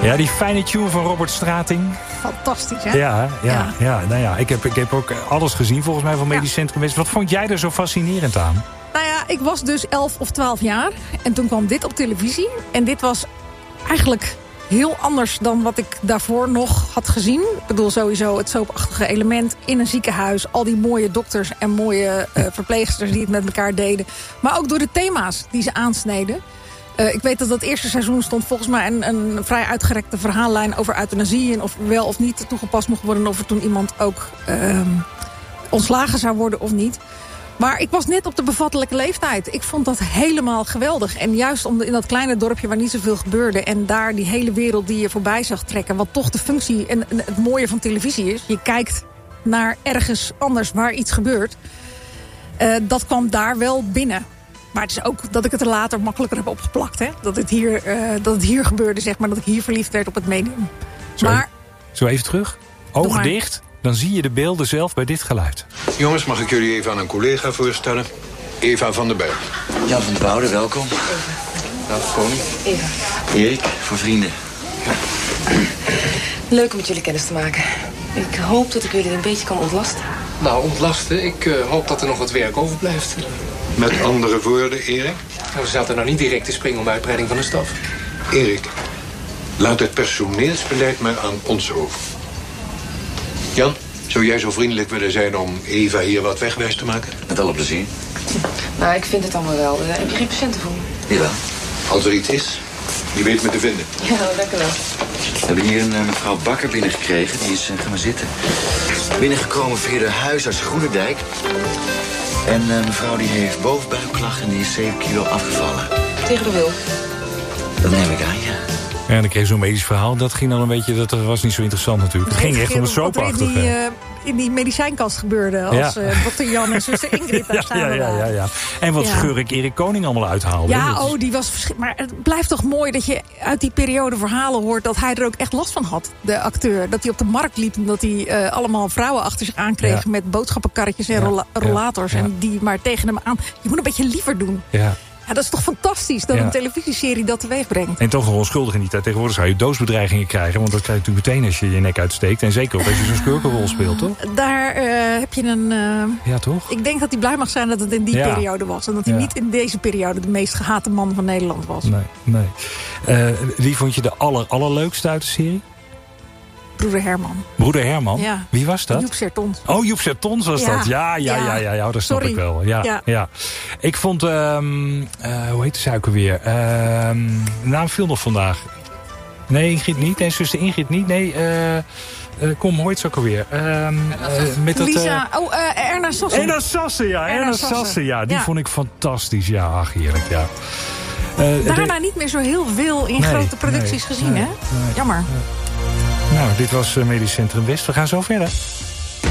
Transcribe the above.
Ja, die fijne tune van Robert Strating. Fantastisch, hè? Ja. Nou ja, ik heb ook alles gezien volgens mij van Medisch Centrum West. Wat vond jij er zo fascinerend aan? Nou ja, ik was dus 11 of 12 jaar. En toen kwam dit op televisie. En dit was eigenlijk heel anders dan wat ik daarvoor nog had gezien. Ik bedoel sowieso het soapachtige element in een ziekenhuis. Al die mooie dokters en mooie verpleegsters die het met elkaar deden. Maar ook door de thema's die ze aansneden. Ik weet dat eerste seizoen stond volgens mij een vrij uitgerekte verhaallijn over euthanasie. En of wel of niet toegepast mocht worden. Of er toen iemand ook ontslagen zou worden of niet. Maar ik was net op de bevattelijke leeftijd. Ik vond dat helemaal geweldig. En juist in dat kleine dorpje waar niet zoveel gebeurde. En daar die hele wereld die je voorbij zag trekken. Wat toch de functie en het mooie van televisie is. Je kijkt naar ergens anders waar iets gebeurt. Dat kwam daar wel binnen. Maar het is ook dat ik het er later makkelijker heb opgeplakt. Hè? Dat het hier gebeurde, zeg maar. Dat ik hier verliefd werd op het medium. Zo even terug. Ogen dicht. Dan zie je de beelden zelf bij dit geluid. Jongens, mag ik jullie even aan een collega voorstellen? Eva van der Berg. Jan van der Woude, welkom. Nou, Connie. Eva. Erik, voor vrienden. Ja. Leuk om met jullie kennis te maken. Ik hoop dat ik jullie een beetje kan ontlasten. Nou, ontlasten. Ik hoop dat er nog wat werk overblijft. Met andere woorden, Erik? We zaten nou niet direct te springen om uitbreiding van de staf. Erik, laat het personeelsbeleid maar aan ons over. Jan, zou jij zo vriendelijk willen zijn om Eva hier wat wegwijs te maken? Met alle plezier. Nou, ik vind het allemaal wel. Heb je geen patiënten voor me? Jawel. Als er iets is, je weet me te vinden. Ja, lekker wel. We hebben hier een mevrouw Bakker binnengekregen. Die is, ga maar zitten, binnengekomen via de huisarts Groenendijk. En mevrouw die heeft bovenbuikklachten en die is 7 kilo afgevallen. Tegen de wil. Dat neem ik aan, ja. Ja, en dan kreeg je zo'n medisch verhaal. Dat ging dan een beetje, dat was niet zo interessant natuurlijk. Het ging echt om een soapachtig. Wat er in die medicijnkast gebeurde. Als dokter Jan en zuster Ingrid daar staan. Ja. En wat schurk Erik Koning allemaal uithaalde. Ja, die was verschrikkelijk. Maar het blijft toch mooi dat je uit die periode verhalen hoort dat hij er ook echt last van had. De acteur. Dat hij op de markt liep en dat hij allemaal vrouwen achter zich aankreeg met boodschappenkarretjes en rollators. En die maar tegen hem aan. Je moet een beetje liever doen. Ja. Ja, dat is toch fantastisch dat een televisieserie dat teweeg brengt. En toch nog onschuldig in die tijd. Tegenwoordig zou je doosbedreigingen krijgen. Want dat krijg je natuurlijk meteen als je je nek uitsteekt. En zeker ook als je zo'n schurkenrol speelt, toch? Daar heb je een... ja, toch? Ik denk dat hij blij mag zijn dat het in die periode was. En dat hij niet in deze periode de meest gehate man van Nederland was. Nee. Wie vond je de allerleukste uit de serie? Broeder Herman. Broeder Herman? Ja. Wie was dat? Joep Sertons. Oh, Joep Sertons was dat. Ja, dat snap ik wel. Ja. Ik vond, hoe heet de suiker weer? Naam viel nog vandaag. Nee, Ingrid niet. Nee, zuster Ingrid niet. Nee, kom, hoe heet ze ook alweer? Met Lisa, Erna Sassen. Erna Sassen, ja. Die vond ik fantastisch. Ja, ach, heerlijk, ja. Daarna niet meer zo heel veel in grote producties gezien, hè? Jammer. Nou, dit was Medisch Centrum West. We gaan zo verder.